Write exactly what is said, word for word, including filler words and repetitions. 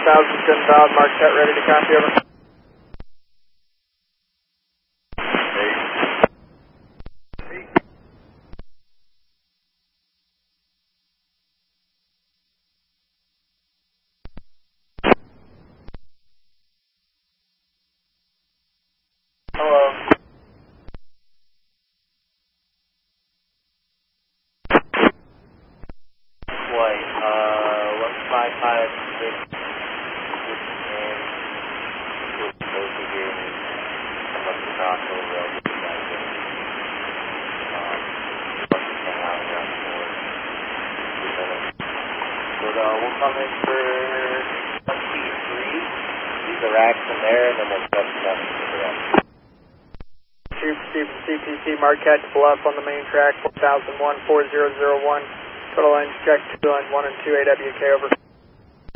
thousand ten thousand, Marquette, ready to copy, over. Hello. Flight, uh, one five five six, and we're supposed to hear me come up the Knoxville Rail, um, about to hang out around for two minutes. But, uh, we'll come in for twenty-three, leave the racks in there, and then we'll set stuff to the rest. C P C Marquette Bluff on the main track, four thousand one, four zero zero one. Total lines check, two line one and two, A W K over.